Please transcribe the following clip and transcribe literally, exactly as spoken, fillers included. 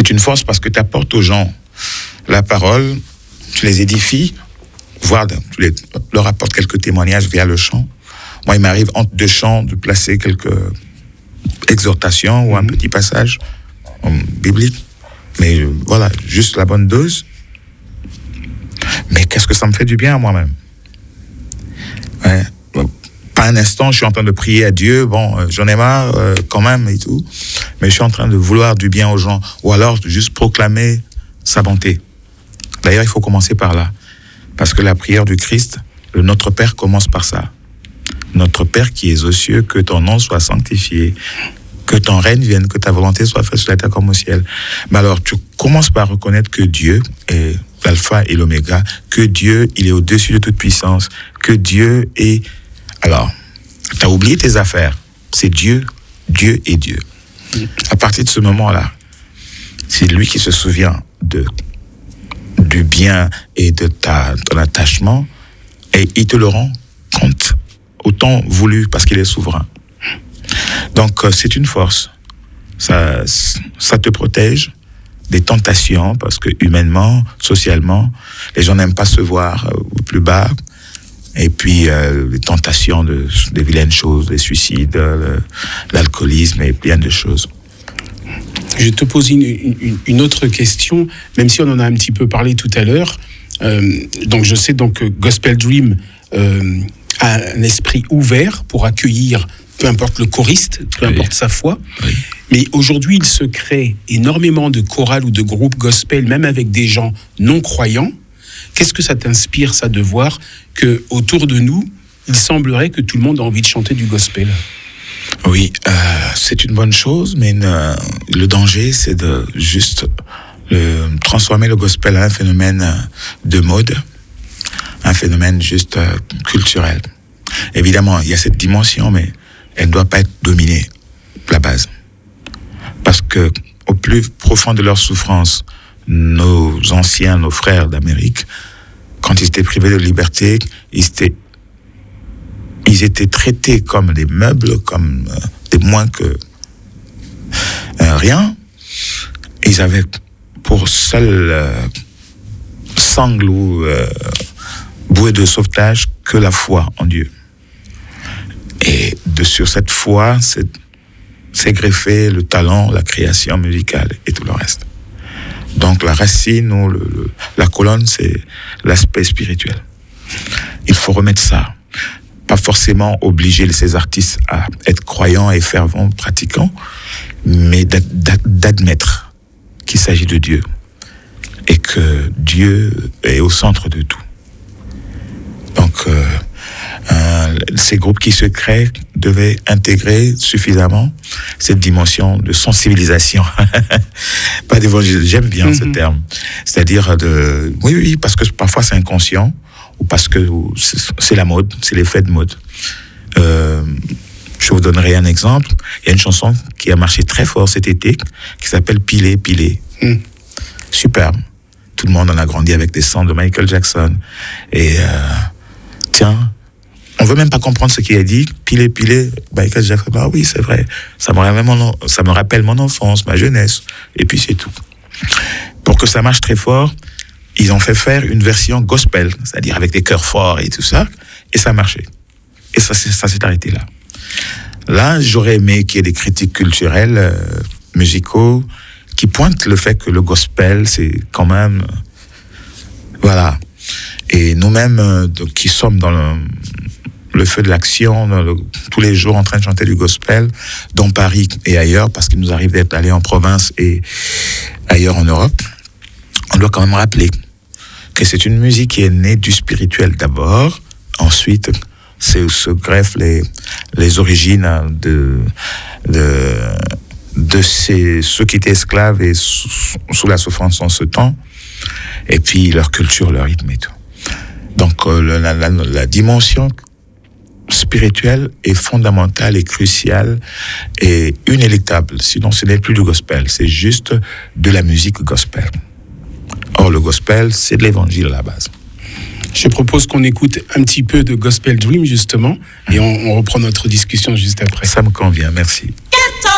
une force parce que tu apportes aux gens la parole, tu les édifies, voire tu les, leur apportes quelques témoignages via le chant. Moi, il m'arrive entre deux chants de placer quelques exhortations ou un petit passage biblique. Mais voilà, juste la bonne dose. Mais qu'est-ce que ça me fait du bien à moi-même. Ouais. Pas un instant, je suis en train de prier à Dieu, bon, euh, j'en ai marre euh, quand même et tout, mais je suis en train de vouloir du bien aux gens, ou alors de juste proclamer sa bonté. D'ailleurs, il faut commencer par là, parce que la prière du Christ, le Notre Père commence par ça. Notre Père qui es aux cieux, que ton nom soit sanctifié, que ton règne vienne, que ta volonté soit faite sur la terre comme au ciel. Mais alors, tu commences par reconnaître que Dieu est l'alpha et l'oméga, que Dieu, il est au-dessus de toute puissance, que Dieu est... Alors, tu as oublié tes affaires. C'est Dieu, Dieu et Dieu. À partir de ce moment-là, c'est lui qui se souvient de, du bien et de ta, ton attachement, et il te le rend compte au temps voulu parce qu'il est souverain. Donc, c'est une force. Ça, ça te protège des tentations parce que humainement, socialement, les gens n'aiment pas se voir au plus bas. Et puis, euh, les tentations de, des vilaines choses, les suicides, le, l'alcoolisme et bien de choses. Je vais te poser une, une, une autre question, même si on en a un petit peu parlé tout à l'heure. Euh, donc, je sais donc que Gospel Dream euh, a un esprit ouvert pour accueillir, peu importe le choriste, peu oui. importe sa foi. Oui. Mais aujourd'hui, il se crée énormément de chorales ou de groupes gospel, même avec des gens non croyants. Qu'est-ce que ça t'inspire, ça, de voir que autour de nous, il semblerait que tout le monde a envie de chanter du gospel? Oui, euh, c'est une bonne chose, mais euh, le danger, c'est de juste euh, transformer le gospel en un phénomène de mode, un phénomène juste euh, culturel. Évidemment, il y a cette dimension, mais elle ne doit pas être dominée, la base. Parce que au plus profond de leur souffrance, nos anciens, nos frères d'Amérique, quand ils étaient privés de liberté, ils étaient, ils étaient traités comme des meubles, comme euh, des moins que euh, rien. Ils avaient pour seul euh, sangle ou euh, bouée de sauvetage que la foi en Dieu. Et de, sur cette foi, c'est, c'est greffé le talent, la création musicale et tout le reste. Donc la racine ou le, le, la colonne, c'est l'aspect spirituel. Il faut remettre ça. Pas forcément obliger ces artistes à être croyants et fervents, pratiquants, mais d'admettre qu'il s'agit de Dieu et que Dieu est au centre de tout. Donc euh, euh, ces groupes qui se créent devaient intégrer suffisamment cette dimension de sensibilisation. Pas d'évangile, j'aime bien mm-hmm. ce terme. C'est-à-dire de... Oui, oui, parce que parfois c'est inconscient, ou parce que c'est la mode, c'est l'effet de mode. Euh, je vous donnerai un exemple. Il y a une chanson qui a marché très fort cet été, qui s'appelle « Piler, piler mm. ». Superbe. Tout le monde en a grandi avec des sons de Michael Jackson. Et euh, tiens... On ne veut même pas comprendre ce qu'il a dit. Piler, piler, Michael Jackson. Ah oui, c'est vrai. Ça me rappelle mon, ça me rappelle mon enfance, ma jeunesse. Et puis c'est tout. Pour que ça marche très fort, ils ont fait faire une version gospel, c'est-à-dire avec des chœurs forts et tout ça. Et ça marchait. Et ça, ça s'est arrêté là. Là, j'aurais aimé qu'il y ait des critiques culturelles, euh, musicaux, qui pointent le fait que le gospel, c'est quand même... Euh, voilà. Et nous-mêmes, euh, donc, qui sommes dans le... le feu de l'action, le, tous les jours en train de chanter du gospel, dans Paris et ailleurs, parce qu'il nous arrive d'être allés en province et ailleurs en Europe, on doit quand même rappeler que c'est une musique qui est née du spirituel d'abord, ensuite c'est, se greffent les, les origines de, de, de ces, ceux qui étaient esclaves et sous, sous la souffrance en ce temps, et puis leur culture, leur rythme et tout. Donc euh, la, la, la dimension spirituelle est fondamentale et cruciale et inéluctable. Sinon, ce n'est plus du gospel, c'est juste de la musique gospel. Or, le gospel, c'est de l'évangile à la base. Je propose qu'on écoute un petit peu de Gospel Dream, justement, et on, on reprend notre discussion juste après. Ça me convient, merci.